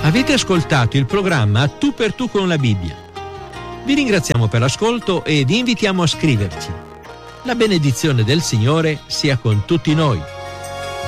Avete ascoltato il programma Tu per Tu con la Bibbia. Vi ringraziamo per l'ascolto e vi invitiamo a scriverci. La benedizione del Signore sia con tutti noi.